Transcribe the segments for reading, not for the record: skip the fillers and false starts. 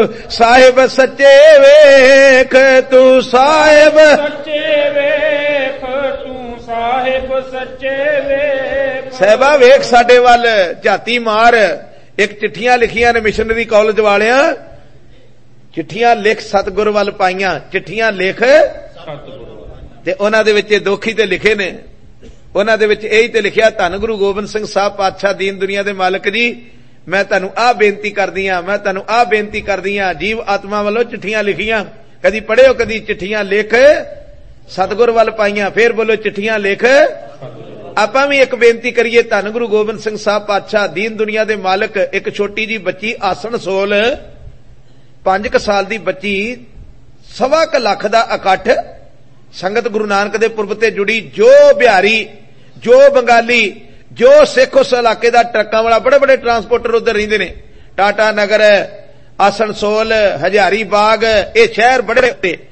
ਸਾਹਿਬ ਸੱਚੇ ਵੇਖ, ਤੂੰ ਸਾਹਿਬ ਸੱਚੇ ਵੇਖ, ਤੂੰ ਸਾਹਿਬ ਸੱਚੇ ਵੇਖ। ਸਾਹਿਬਾ ਵੇਖ ਸਾਡੇ ਵੱਲ, ਝਾਤੀ ਮਾਰ। ਇੱਕ ਚਿੱਠੀਆਂ ਲਿਖੀਆਂ ਨੇ ਮਿਸ਼ਨਰੀ ਕਾਲਜ ਵਾਲਿਆਂ, ਚਿੱਠੀਆਂ ਲਿਖ ਸਤਿਗੁਰ ਵੱਲ ਪਾਈਆਂ, ਚਿੱਠੀਆਂ ਲਿਖ ਤੇ ਉਹਨਾਂ ਦੇ ਵਿੱਚ ਇਹ ਦੋਖੀ ਤੇ ਲਿਖੇ ਨੇ। ਉਹਨਾਂ ਦੇ ਵਿੱਚ ਇਹੀ ਤੇ ਲਿਖਿਆ, ਧੰਨ ਗੁਰੂ ਗੋਬਿੰਦ ਸਿੰਘ ਸਾਹਿਬ ਪਾਤਸ਼ਾਹ ਦੀਨ ਦੁਨੀਆ ਦੇ ਮਾਲਕ ਜੀ, ਮੈਂ ਤੁਹਾਨੂੰ ਆਹ ਬੇਨਤੀ ਕਰਦੀ ਹਾਂ, ਮੈਂ ਤੁਹਾਨੂੰ ਆਹ ਬੇਨਤੀ ਕਰਦੀ ਹਾਂ। ਜੀਵ ਆਤਮਾ ਵੱਲੋਂ ਚਿੱਠੀਆਂ ਲਿਖੀਆਂ, ਕਦੀ ਪੜ੍ਹਿਓ, ਕਦੀ ਚਿੱਠੀਆਂ ਲਿਖ ਸਤਿਗੁਰ ਵੱਲ ਪਾਈਆਂ। ਫੇਰ ਬੋਲੋ ਚਿੱਠੀਆਂ ਲਿਖ। ਆਪਾਂ ਵੀ ਇੱਕ ਬੇਨਤੀ ਕਰੀਏ, ਧੰਨ ਗੁਰੂ ਗੋਬਿੰਦ ਸਿੰਘ ਸਾਹਿਬ ਪਾਤਸ਼ਾਹ ਦੀਨ ਦੁਨੀਆ ਦੇ ਮਾਲਕ। ਇੱਕ ਛੋਟੀ ਜੀ ਬੱਚੀ ਆਸਣ ਸੋਲ, 5 ਸਾਲ ਦੀ ਬੱਚੀ, 1.25 ਲੱਖ ਦਾ ਇਕੱਠ, ਸੰਗਤ ਗੁਰੂ ਨਾਨਕ ਦੇ ਪੁਰਬ ਤੇ ਜੁੜੀ। ਜੋ ਬਿਹਾਰੀ, ਜੋ ਬੰਗਾਲੀ, ਜੋ ਸਿੱਖ ਉਸ ਇਲਾਕੇ ਦਾ, ਟਰੱਕਾਂ ਵਾਲਾ, ਬੜੇ ਬੜੇ ਟਰਾਂਸਪੋਰਟਰ ਉਧਰ ਰਹਿੰਦੇ ਨੇ, ਟਾਟਾ ਨਗਰ, ਆਸਣਸੋਲ, ਹਜ਼ਾਰੀ ਬਾਗ, ਇਹ ਸ਼ਹਿਰ ਬੜੇ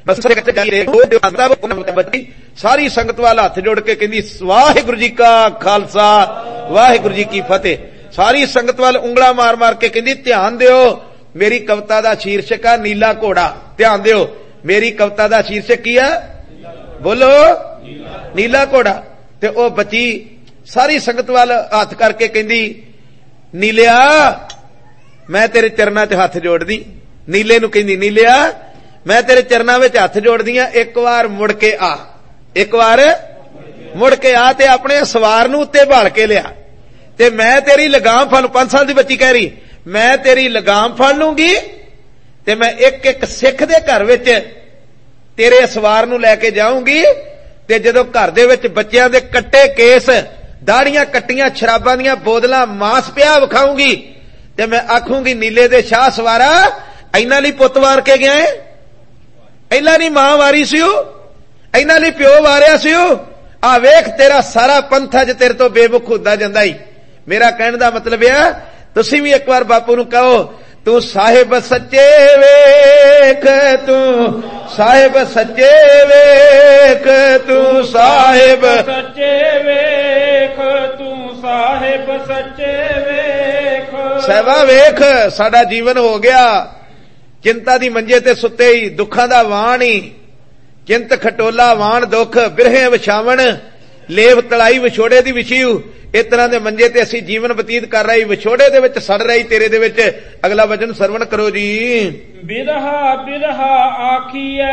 ਬੱਚੀ ਸਾਰੀ ਸੰਗਤ ਵਾਲ ਹੱਥ ਜੋੜ ਕੇ ਕਹਿੰਦੀ, ਵਾਹਿਗੁਰੂ ਜੀ ਕਾ ਖਾਲਸਾ, ਵਾਹਿਗੁਰੂ ਜੀ ਕੀ ਫਤਿਹ। ਸਾਰੀ ਸੰਗਤ ਵੱਲ ਉਂਗਲਾ ਮਾਰ ਮਾਰ ਕੇ ਕਹਿੰਦੀ, ਧਿਆਨ ਦਿਓ, ਮੇਰੀ ਕਵਿਤਾ ਦਾ ਸ਼ੀਰਸ਼ਕ ਆ ਨੀਲਾ ਘੋੜਾ। ਧਿਆਨ ਦਿਓ, ਮੇਰੀ ਕਵਿਤਾ ਦਾ ਸ਼ੀਰਸ਼ਕ ਕੀ ਆ? ਬੋਲੋ, ਨੀਲਾ ਘੋੜਾ। ਤੇ ਉਹ ਬੱਚੀ ਸਾਰੀ ਸੰਗਤ ਵੱਲ ਹੱਥ ਕਰਕੇ ਕਹਿੰਦੀ, ਨੀਲਿਆ ਮੈਂ ਤੇਰੇ ਚਰਨਾਂ 'ਚ ਹੱਥ ਜੋੜਦੀ। ਨੀਲੇ ਨੂੰ ਕਹਿੰਦੀ, ਨੀਲਿਆ ਮੈਂ ਤੇਰੇ ਚਰਨਾਂ ਵਿੱਚ ਹੱਥ ਜੋੜਦੀ ਆ, ਇੱਕ ਵਾਰ ਮੁੜ ਕੇ ਆ, ਇੱਕ ਵਾਰ ਮੁੜ ਕੇ ਆ ਤੇ ਆਪਣੇ ਸਵਾਰ ਨੂੰ ਉੱਤੇ ਭਾਲ ਕੇ ਲਿਆ, ਤੇ ਮੈਂ ਤੇਰੀ ਲਗਾਮ ਫੜ। 5 ਸਾਲ ਦੀ ਬੱਚੀ ਕਹਿ ਰਹੀ, ਮੈਂ ਤੇਰੀ ਲਗਾਮ ਫੜ ਲੂੰਗੀ ਤੇ ਮੈਂ ਇੱਕ ਇੱਕ ਸਿੱਖ ਦੇ ਘਰ ਵਿੱਚ ਤੇਰੇ ਸਵਾਰ ਨੂੰ ਲੈ ਕੇ ਜਾਊਂਗੀ, ਤੇ ਜਦੋਂ ਘਰ ਦੇ ਵਿੱਚ ਬੱਚਿਆਂ ਦੇ ਕੱਟੇ ਕੇਸ, ਦਾੜੀਆਂ ਕੱਟੀਆਂ, ਸ਼ਰਾਬਾਂ ਦੀਆਂ ਬੋਤਲਾਂ, ਮਾਸ ਪਿਆ ਵਿਖਾਊਂਗੀ, ਤੇ ਮੈਂ ਆਖੂੰਗੀ, ਨੀਲੇ ਦੇ ਸ਼ਾਹ ਸਵਾਰਾ, ਇਹਨਾਂ ਲਈ ਪੁੱਤ ਵਾਰ ਕੇ ਗਿਆ ਏ, ਇਹਨਾਂ ਲਈ ਮਾਂ ਵਾਰੀ ਸੀ, ਇਹਨਾਂ ਲਈ ਪਿਓ ਵਾਰਿਆ ਸੀ। ਆ ਵੇਖ ਤੇਰਾ ਸਾਰਾ ਪੰਥ ਅੱਜ ਤੇਰੇ ਤੋਂ ਬੇਮੁਖ ਹੁੰਦਾ ਜਾਂਦਾ ਈ। ਮੇਰਾ ਕਹਿਣ ਦਾ ਮਤਲਬ ਆ, ਤੁਸੀਂ ਵੀ ਇੱਕ ਵਾਰ ਬਾਪੂ ਨੂੰ ਕਹੋ, ਤੂੰ ਸਾਹਿਬ ਸੱਚੇ ਵੇਖ, ਤੂੰ ਸਾਹਿਬ ਸੱਚੇ ਵੇਖ, ਤੂੰ ਸਾਹਿਬ ਸੱਚੇ ਵੇਖ, ਤੂੰ ਸਾਹਿਬ ਸੱਚੇ ਵੇਖ। ਸਾਹਿਬਾ ਵੇਖ, ਸਾਡਾ ਜੀਵਨ ਹੋ ਗਿਆ ਚਿੰਤਾ ਦੀ ਮੰਜੇ ਤੇ ਸੁੱਤੇ ਹੀ, ਦੁੱਖਾਂ ਦਾ ਵਾਣ ਹੀ, ਚਿੰਤ ਖਟੋਲਾ ਵਾਣ ਦੁੱਖ, ਬਿਰਹੇ ਵਿਛਾਵਣ, ਲੇਵ ਤਲਾਈ ਵਿਛੋੜੇ ਦੀ ਵਿਛੀਉ। ਇਸ ਤਰ੍ਹਾਂ ਦੇ ਮੰਜੇ ਤੇ ਅਸੀਂ ਜੀਵਨ ਬਤੀਤ ਕਰ ਰਹੇ, ਵਿਛੋੜੇ ਦੇ ਵਿੱਚ ਸੜ ਰਹੀ, ਤੇਰੇ ਦੇ ਵਿੱਚ। ਅਗਲਾ ਵਚਨ ਸਰਵਣ ਕਰੋ ਜੀ। ਬਿਰਹਾ ਬਿਰਹਾ ਆਖੀਐ,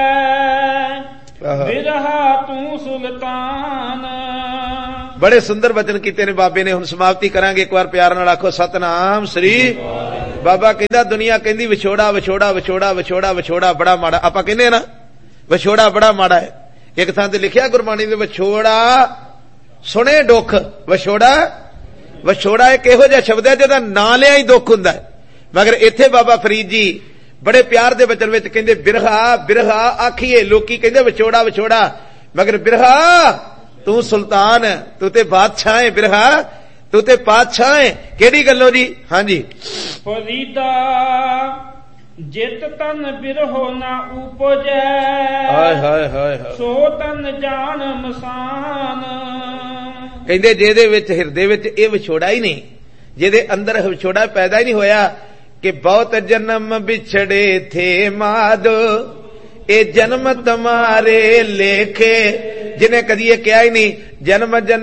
ਬਿਰਹਾ ਤੂੰ ਸੁਲਤਾਨ। ਬੜੇ ਸੁੰਦਰ ਵਚਨ ਕੀਤੇ ਨੇ ਬਾਬੇ ਨੇ। ਹੁਣ ਸਮਾਪਤੀ ਕਰਾਂਗੇ, ਇੱਕ ਵਾਰ ਪਿਆਰ ਨਾਲ ਆਖੋ ਸਤਨਾਮ ਸ੍ਰੀ। ਬਾਬਾ ਕਹਿੰਦਾ, ਦੁਨੀਆ ਕਹਿੰਦੀ ਵਿਛੋੜਾ ਵਿਛੋੜਾ ਵਿਛੋੜਾ ਵਿਛੋੜਾ ਵਿਛੋੜਾ ਬੜਾ ਮਾੜਾ। ਆਪਾਂ ਕਹਿੰਦੇ ਨਾ ਵਿਛੋੜਾ ਬੜਾ ਮਾੜਾ ਹੈ। ਇੱਕ ਥਾਂ ਤੇ ਲਿਖਿਆ ਗੁਰਬਾਣੀ ਦੇ, ਵਿਛੋੜਾ ਸੁਣੇ ਦੁੱਖ। ਵਿਛੋੜਾ, ਵਿਛੋੜਾ ਇੱਕ ਇਹੋ ਜਿਹਾ ਸ਼ਬਦ ਹੈ ਜਿਹਦਾ ਨਾਂ ਲਿਆ ਹੀ ਦੁੱਖ ਹੁੰਦਾ ਹੈ। ਮਗਰ ਇੱਥੇ ਬਾਬਾ ਫਰੀਦ ਜੀ ਬੜੇ ਪਿਆਰ ਦੇ ਵਚਨ ਵਿੱਚ ਕਹਿੰਦੇ, ਬਿਰਹਾ ਬਿਰਹਾ ਆਖੀਏ। ਲੋਕੀ ਕਹਿੰਦੇ ਵਿਛੋੜਾ ਵਿਛੋੜਾ, ਮਗਰ ਬਿਰਹਾ ਤੂੰ ਸੁਲਤਾਨ, ਤੂੰ ਤੇ ਬਾਦਸ਼ਾਹ ਹੈ। ਬਿਰਹਾ ਤੂੰ ਤੇ ਬਾਦਸ਼ਾਹ ਹੈ। ਕਿਹੜੀ ਗੱਲੋਂ ਜੀ? ਹਾਂਜੀ, ਫਰੀਦਾ ਜਿਤ ਤਨ ਬਿਰਹੋ ਨਾ ਉਪਜੈ, ਹਾਏ ਹਾਏ ਹਾਏ, ਸੋ ਤਨ ਜਾਣ ਮਸਾਨ। ਕਹਿੰਦੇ ਜਿਹਦੇ ਵਿੱਚ ਹਿਰਦੇ ਵਿੱਚ ਇਹ ਵਿਛੋੜਾ ਹੀ ਨਹੀਂ, ਜਿਹਦੇ ਅੰਦਰ ਵਿਛੋੜਾ ਪੈਦਾ ਹੀ ਨਹੀਂ ਹੋਇਆ, ਕਿ ਬਹੁਤ ਜਨਮ ਵਿਛੜੇ ਥੇ ਮਾਦੋ, ਇਹ ਜਨਮ ਤੁਮਾਰੇ ਲੇਖੇ। ਜਿਹਨੇ ਕਦੀ ਇਹ ਕਿਹਾ ਹੀ ਨਹੀਂ, ਜਨਮ ਜਨਮ